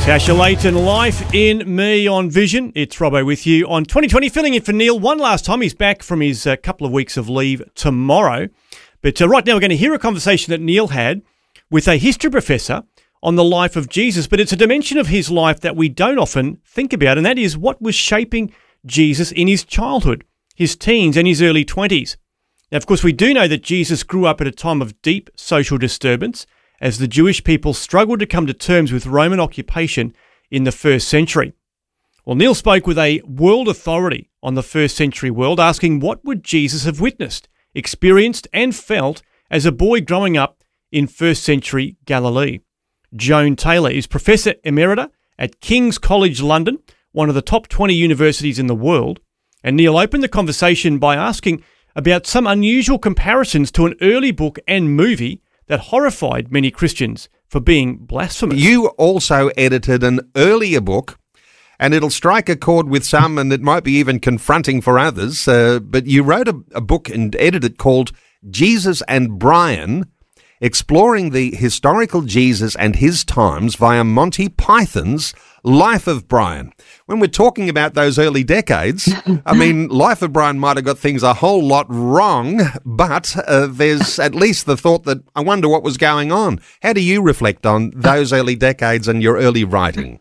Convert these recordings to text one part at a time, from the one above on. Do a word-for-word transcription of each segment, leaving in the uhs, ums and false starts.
Tasha Layton, Life in Me on Vision. It's Robbo with you on twenty twenty, filling in for Neil one last time. He's back from his uh, couple of weeks of leave tomorrow. But uh, right now we're going to hear a conversation that Neil had with a history professor on the life of Jesus. But it's a dimension of his life that we don't often think about, and that is what was shaping Jesus in his childhood, his teens and his early twenties. Now, of course, we do know that Jesus grew up at a time of deep social disturbance as the Jewish people struggled to come to terms with Roman occupation in the first century. Well, Neil spoke with a world authority on the first century world, asking what would Jesus have witnessed, experienced and felt as a boy growing up in first century Galilee. Joan Taylor is Professor Emerita at King's College London, one of the top twenty universities in the world. And Neil opened the conversation by asking about some unusual comparisons to an early book and movie that horrified many Christians for being blasphemous. You also edited an earlier book, and it'll strike a chord with some, and it might be even confronting for others, uh, but you wrote a, a book and edited it called Jesus and Brian, exploring the historical Jesus and his times via Monty Python's Life of Brian. When we're talking about those early decades, I mean, Life of Brian might have got things a whole lot wrong, but uh, there's at least the thought that I wonder what was going on. How do you reflect on those early decades and your early writing?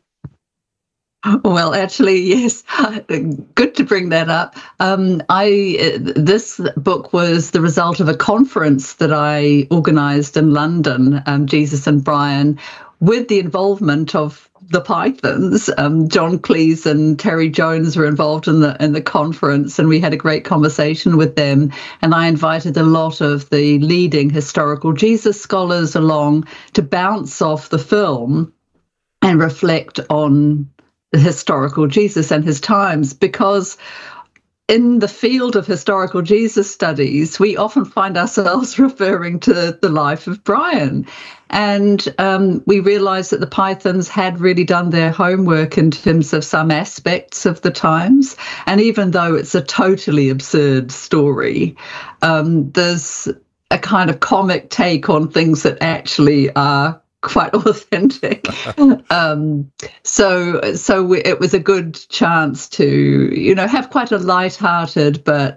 Well, actually, yes. Good to bring that up. Um, I this book was the result of a conference that I organised in London, um, Jesus and Brian, with the involvement of the Pythons. Um, John Cleese and Terry Jones were involved in the in the conference, and we had a great conversation with them. And I invited a lot of the leading historical Jesus scholars along to bounce off the film and reflect on the historical Jesus and his times, because in the field of historical Jesus studies, we often find ourselves referring to the life of Brian. And um, we realised that the Pythons had really done their homework in terms of some aspects of the times. And even though it's a totally absurd story, um, there's a kind of comic take on things that actually are quite authentic. um, so so we, it was a good chance to, you know, have quite a light-hearted but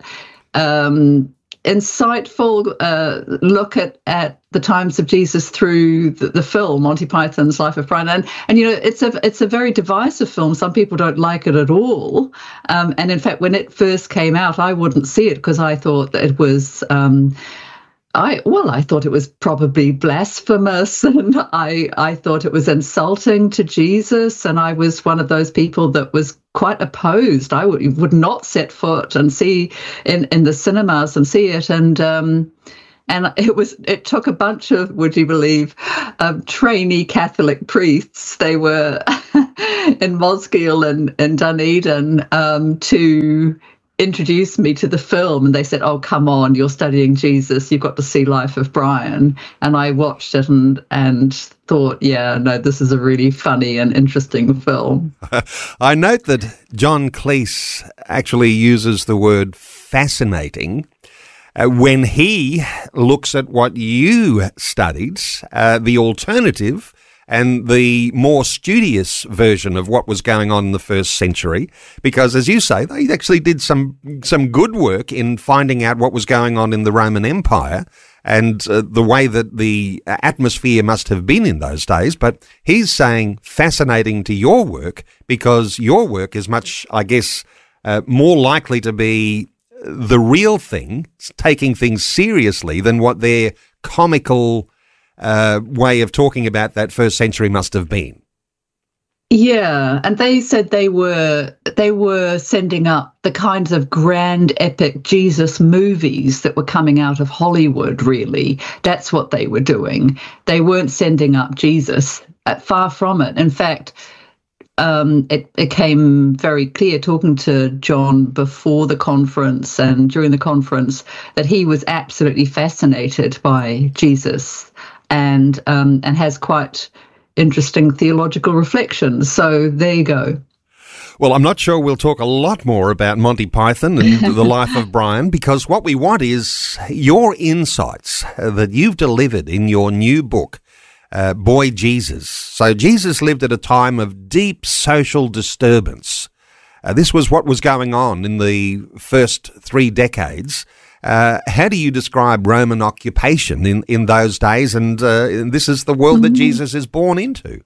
um, insightful uh, look at, at the times of Jesus through the, the film, Monty Python's Life of Brian. And, and, you know, it's a, it's a very divisive film. Some people don't like it at all. Um, and in fact, when it first came out, I wouldn't see it because I thought that it was... Um, I well, I thought it was probably blasphemous, and I I thought it was insulting to Jesus, and I was one of those people that was quite opposed. I would would not set foot and see in, in the cinemas and see it, and um, and it was it took a bunch of, would you believe, um, trainee Catholic priests. They were in Mosgiel and, and Dunedin um, to introduced me to the film, and they said, oh, come on, you're studying Jesus, you've got to see Life of Brian. And I watched it and and thought, yeah, no, this is a really funny and interesting film. I note that John Cleese actually uses the word fascinating uh, when he looks at what you studied, uh, the alternative and the more studious version of what was going on in the first century, because, as you say, they actually did some some good work in finding out what was going on in the Roman Empire and uh, the way that the atmosphere must have been in those days. But he's saying fascinating to your work because your work is much, I guess, uh, more likely to be the real thing, taking things seriously, than what their comical Uh, way of talking about that first century must have been. Yeah, and they said they were they were sending up the kinds of grand epic Jesus movies that were coming out of Hollywood, really. That's what they were doing. They weren't sending up Jesus, uh, far from it. In fact, um, it became very clear talking to John before the conference and during the conference that he was absolutely fascinated by Jesus and um, and has quite interesting theological reflections. So there you go. Well, I'm not sure we'll talk a lot more about Monty Python and the Life of Brian, because what we want is your insights that you've delivered in your new book, uh, boy Jesus. So Jesus lived at a time of deep social disturbance. Uh, this was what was going on in the first three decades. Uh, how do you describe Roman occupation in, in those days? And, uh, and this is the world that Jesus is born into.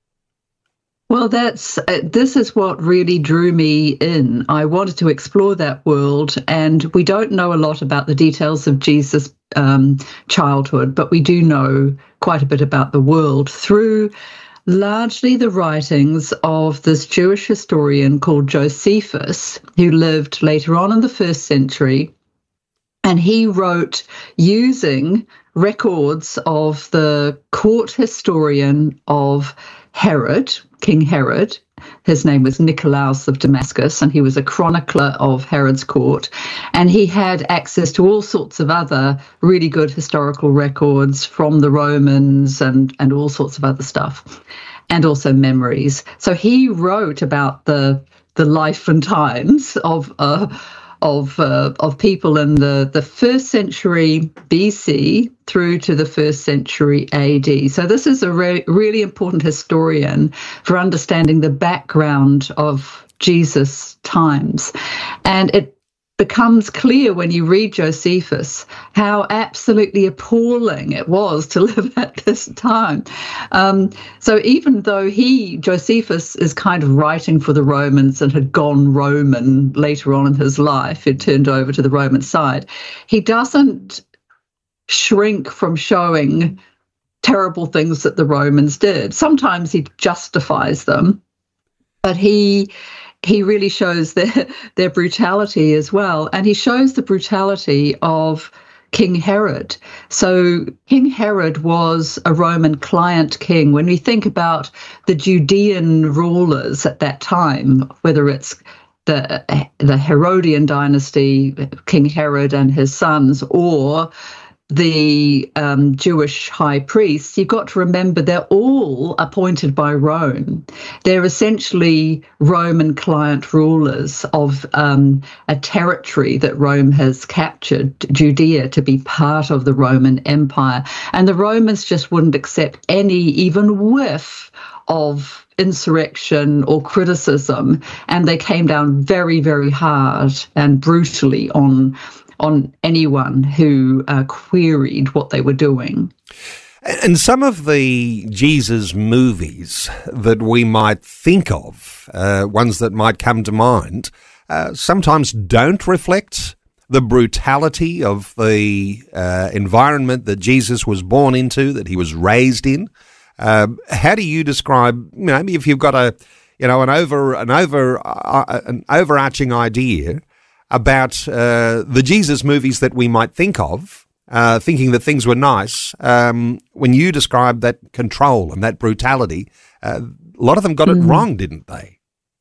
Well, that's uh, this is what really drew me in. I wanted to explore that world, and we don't know a lot about the details of Jesus' um, childhood, but we do know quite a bit about the world through largely the writings of this Jewish historian called Josephus, who lived later on in the first century, and he wrote using records of the court historian of Herod, King Herod. His name was Nicolaus of Damascus, and he was a chronicler of Herod's court. And he had access to all sorts of other really good historical records from the Romans and, and all sorts of other stuff, and also memories. So he wrote about the the life and times of uh, of uh, of people in the, the first century B C through to the first century A D. So this is a re- really important historian for understanding the background of Jesus' times. And it becomes clear when you read Josephus how absolutely appalling it was to live at this time. Um, so even though he, Josephus, is kind of writing for the Romans and had gone Roman later on in his life, he'd turned over to the Roman side, he doesn't shrink from showing terrible things that the Romans did. Sometimes he justifies them, but he he really shows their their brutality as well. And he shows the brutality of King Herod. So King Herod was a Roman client king. When we think about the Judean rulers at that time, whether it's the the Herodian dynasty, King Herod and his sons, or the um, Jewish high priests, you've got to remember they're all appointed by Rome. They're essentially Roman client rulers of um, a territory that Rome has captured, Judea, to be part of the Roman Empire. And the Romans just wouldn't accept any even whiff of insurrection or criticism, and they came down very, very hard and brutally on on anyone who uh, queried what they were doing. And some of the Jesus movies that we might think of, uh, ones that might come to mind, uh, sometimes don't reflect the brutality of the uh, environment that Jesus was born into, that he was raised in. Uh, how do you describe, you know, if you've got a, you know, an over an over uh, an overarching idea about uh, the Jesus movies that we might think of, uh, thinking that things were nice, um, when you describe that control and that brutality, uh, a lot of them got mm. it wrong, didn't they?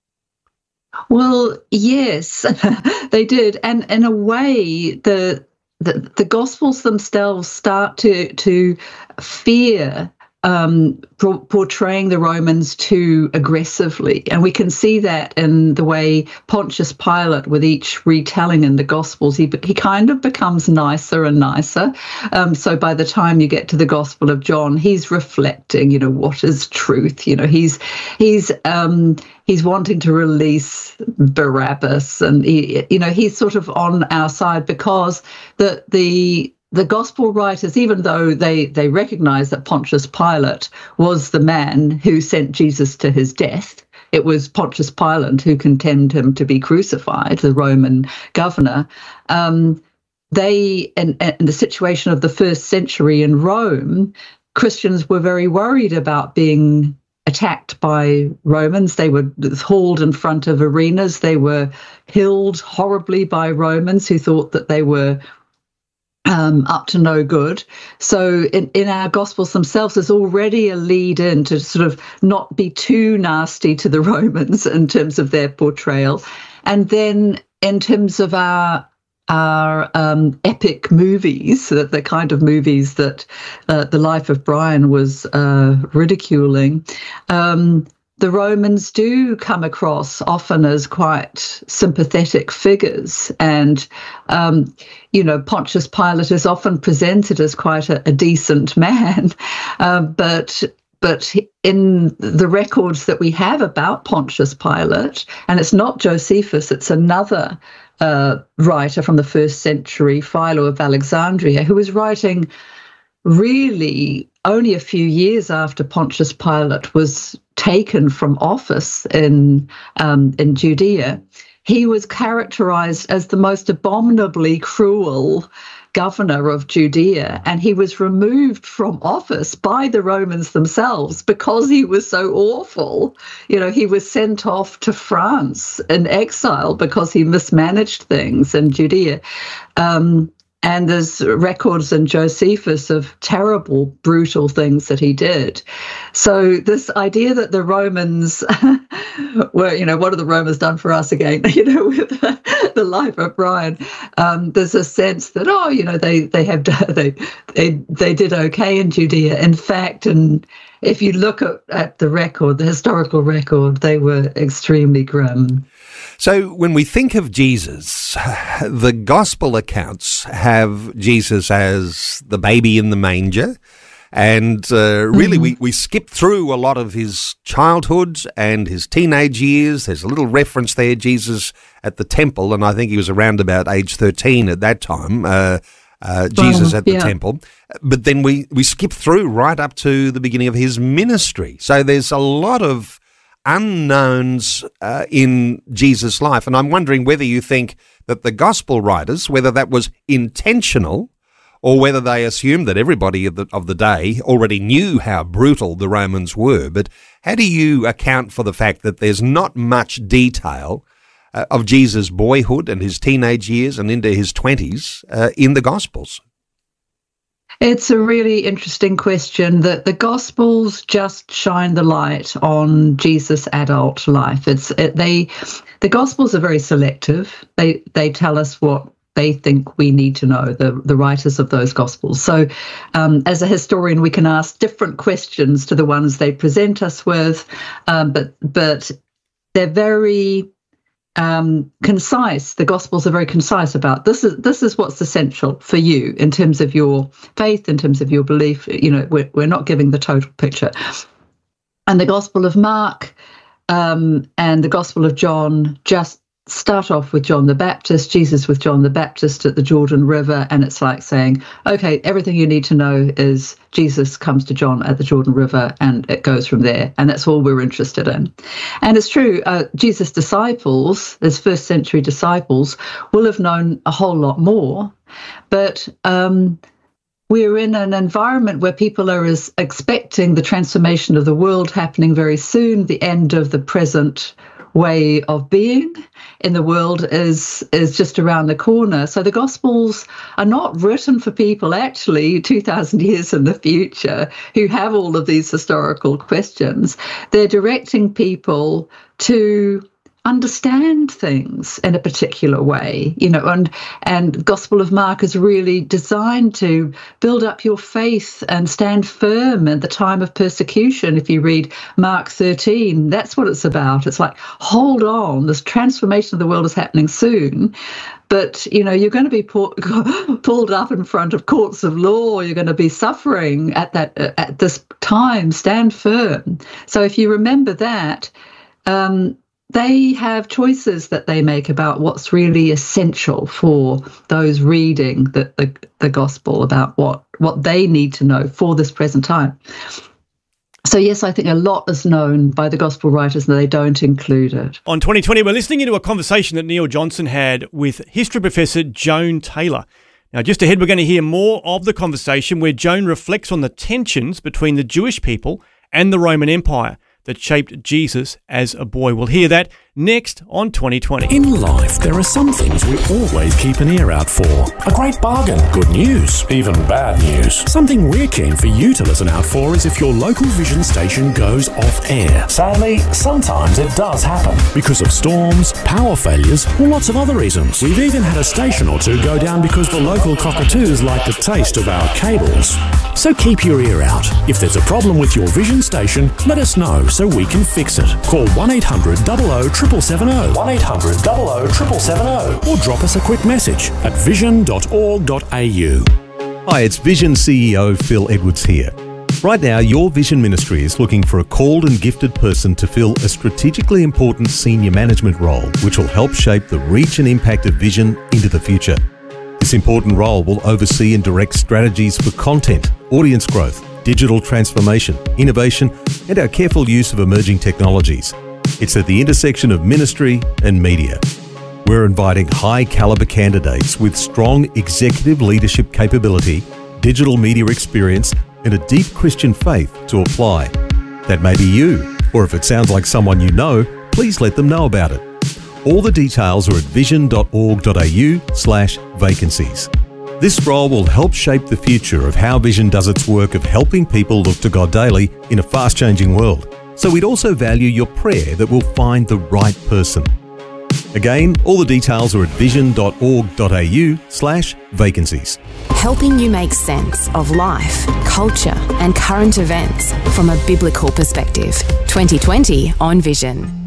Well, yes, they did. And in a way, the, the the Gospels themselves start to to fear Um, portraying the Romans too aggressively. And we can see that in the way Pontius Pilate, with each retelling in the Gospels, he he kind of becomes nicer and nicer. Um, so by the time you get to the Gospel of John, he's reflecting, you know, what is truth? You know, he's he's um, he's wanting to release Barabbas, and he, you know, he's sort of on our side because the the The gospel writers, even though they, they recognize that Pontius Pilate was the man who sent Jesus to his death, it was Pontius Pilate who condemned him to be crucified, the Roman governor. Um, they, in, in the situation of the first century in Rome, Christians were very worried about being attacked by Romans. They were hauled in front of arenas. They were killed horribly by Romans who thought that they were Um, up to no good. So in, in our Gospels themselves, there's already a lead in to sort of not be too nasty to the Romans in terms of their portrayal. And then in terms of our our um, epic movies, the, the kind of movies that uh, The Life of Brian was uh, ridiculing, um, the Romans do come across often as quite sympathetic figures. And, um, you know, Pontius Pilate is often presented as quite a, a decent man. Uh, but but in the records that we have about Pontius Pilate, and it's not Josephus, it's another uh, writer from the first century, Philo of Alexandria, who was writing really only a few years after Pontius Pilate was taken from office in um, in Judea. He was characterized as the most abominably cruel governor of Judea, and he was removed from office by the Romans themselves because he was so awful. You know, he was sent off to France in exile because he mismanaged things in Judea. Um, And there's records in Josephus of terrible, brutal things that he did. So this idea that the Romans were, you know, what have the Romans done for us again, you know, with the life of Brian, um, there's a sense that, oh, you know, they they have they they they did okay in Judea. In fact, and if you look at, at the record, the historical record, they were extremely grim. So when we think of Jesus, the gospel accounts have Jesus as the baby in the manger. And uh, really, mm-hmm. we, we skip through a lot of his childhood and his teenage years. There's a little reference there, Jesus at the temple, and I think he was around about age thirteen at that time, uh, uh, Jesus well, at the yeah. temple. But then we, we skip through right up to the beginning of his ministry. So there's a lot of unknowns uh, in Jesus' life. And I'm wondering whether you think that the gospel writers, whether that was intentional or whether they assumed that everybody of the, of the day already knew how brutal the Romans were. But how do you account for the fact that there's not much detail uh, of Jesus' boyhood and his teenage years and into his twenties uh, in the Gospels? It's a really interesting question that the Gospels just shine the light on Jesus' adult life. It's it, they, the Gospels are very selective. They they tell us what they think we need to know, the, the writers of those Gospels. So um, as a historian, we can ask different questions to the ones they present us with, um, but but they're very Um, concise. The Gospels are very concise about this is this is what's essential for you in terms of your faith, in terms of your belief. You know, we're, we're not giving the total picture. And the Gospel of Mark um, and the Gospel of John just start off with John the Baptist, Jesus with John the Baptist at the Jordan River, and it's like saying, okay, everything you need to know is Jesus comes to John at the Jordan River, and it goes from there, and that's all we're interested in. And it's true, uh, Jesus' disciples, his first century disciples, will have known a whole lot more, but um, we're in an environment where people are as expecting the transformation of the world happening very soon, the end of the present way of being in the world is is just around the corner. So the Gospels are not written for people actually two thousand years in the future who have all of these historical questions. They're directing people to understand things in a particular way, you know, and and the Gospel of Mark is really designed to build up your faith and stand firm in the time of persecution. If you read Mark thirteen, that's what it's about. It's like, hold on, this transformation of the world is happening soon. But, you know, you're going to be pull, pulled up in front of courts of law. You're going to be suffering at that at this time. Stand firm. So if you remember that, um, they have choices that they make about what's really essential for those reading the, the, the gospel, about what, what they need to know for this present time. So, yes, I think a lot is known by the gospel writers and they don't include it. On twenty twenty, we're listening into a conversation that Neil Johnson had with history professor Joan Taylor. Now, just ahead, we're going to hear more of the conversation where Joan reflects on the tensions between the Jewish people and the Roman Empire that shaped Jesus as a boy. We'll hear that next on twenty twenty. In life, there are some things we always keep an ear out for. A great bargain, good news, even bad news. Something we're keen for you to listen out for is if your local Vision station goes off air. Sadly, sometimes it does happen because of storms, power failures, or lots of other reasons. We've even had a station or two go down because the local cockatoos like the taste of our cables. So keep your ear out. If there's a problem with your Vision station, let us know so we can fix it. Call one eight hundred, double oh, seven seven seven oh, one eight hundred, double oh, seven seven seven oh, or drop us a quick message at vision dot org dot a u. Hi, it's Vision C E O Phil Edwards here. Right now, your Vision Ministry is looking for a called and gifted person to fill a strategically important senior management role, which will help shape the reach and impact of Vision into the future. This important role will oversee and direct strategies for content, audience growth, digital transformation, innovation, and our careful use of emerging technologies. It's at the intersection of ministry and media. We're inviting high-caliber candidates with strong executive leadership capability, digital media experience, and a deep Christian faith to apply. That may be you, or if it sounds like someone you know, please let them know about it. All the details are at vision dot org dot a u slash vacancies. This role will help shape the future of how Vision does its work of helping people look to God daily in a fast-changing world. So we'd also value your prayer that we'll find the right person. Again, all the details are at vision dot org dot a u slash vacancies. Helping you make sense of life, culture and current events from a biblical perspective. twenty twenty on Vision.